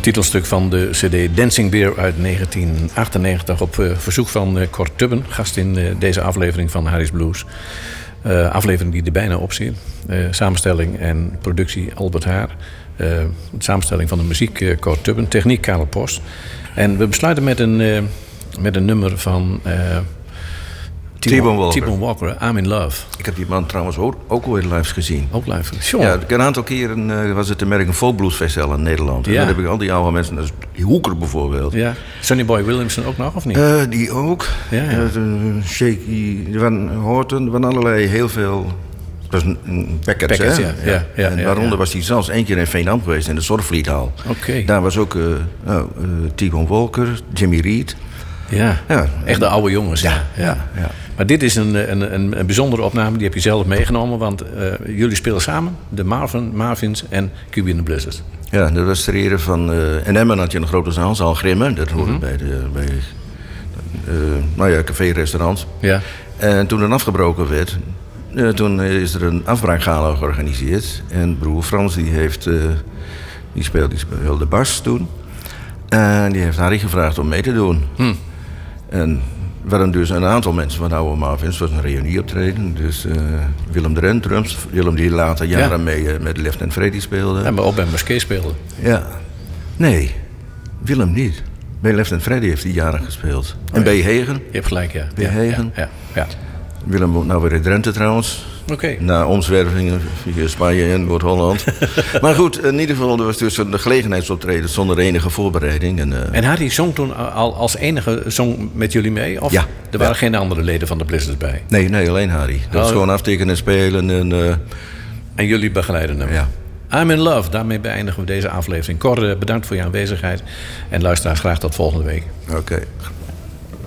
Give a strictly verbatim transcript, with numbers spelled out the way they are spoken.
Titelstuk van de cd Dancing Bear uit negentien achtennegentig... op uh, verzoek van uh, Cor Tubben, gast in uh, deze aflevering van Harry's Blues. Uh, aflevering die er bijna op zit. Uh, samenstelling en productie Albert Haar. Uh, samenstelling van de muziek uh, Cor Tubben, techniek Karel Post. En we besluiten met een, uh, met een nummer van... Uh, T-Bone Walker. T-Bone Walker, I'm in Love. Ik heb die man trouwens ook, ook ooit live gezien. Ook live? Sure. Ja, een aantal keren uh, was het de American Folk Blues Festival in Nederland. En ja. daar heb ik al die oude mensen, dat is die Hoeker bijvoorbeeld. Ja. Sonny Boy Williamson ook nog, of niet? Uh, die ook. Ja, ja. Uh, Shaky, Van Horton, van allerlei, heel veel... Dat was een, een Packers, hè? Ja, ja, ja, en ja, waaronder ja. was hij zelfs één keer in Veenam geweest, in de Zorgvliethal. Oké. Okay. Daar was ook uh, uh, T-Bone Walker, Jimmy Reed. Ja, ja, echt de oude jongens. Ja, ja, ja. ja. Maar dit is een, een, een, een bijzondere opname, die heb je zelf meegenomen. Want uh, jullie spelen samen, de Marvin, Marvins en Q B and the Blizzards. Ja, dat was ter ere van... Uh, in Emmen had je een grote zaal, zaal Grimmen. Dat hoorde mm-hmm. bij de... Bij, uh, nou ja, café-restaurant. Ja. En toen het afgebroken werd... Uh, toen is er een afbraakgala georganiseerd. En broer Frans, die heeft... Uh, die speelde, die speelde bas toen. En die heeft Harry gevraagd om mee te doen. Hm. En... waarin dus een aantal mensen van oude Marvins, het was een reunieoptreden. Dus uh, Willem Dren, drums. Willem die later jaren ja. mee uh, met Left and Freddy speelde. Ja, maar ook bij Musquet speelde. Ja. Nee, Willem niet. Bij Left and Freddy heeft hij jaren gespeeld. Oh, en ja. B. Hegen. Je hebt gelijk, ja. B. Hegen. Ja, ja, ja. Willem woont nou weer in Drenthe trouwens. Oké. Okay. Na omzwervingen via Spanje en Noord-Holland. Maar goed, in ieder geval, er was dus een gelegenheidsoptreden zonder enige voorbereiding. En, uh... en Harry zong toen al als enige zong met jullie mee? Of ja. Er waren ja. geen andere leden van de Blizzards bij? Nee, nee, alleen Harry. Dat was oh. gewoon aftekenen en spelen. En, uh... en jullie begeleiden hem? Ja. I'm in Love, daarmee beëindigen we deze aflevering. Cor, bedankt voor je aanwezigheid. En luisteraars, graag tot volgende week. Oké. Okay.